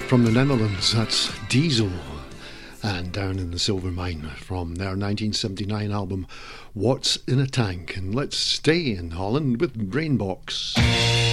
From the Netherlands, that's Diesel, and Down in the Silver Mine from their 1979 album What's in a Tank. And let's stay in Holland with Brainbox.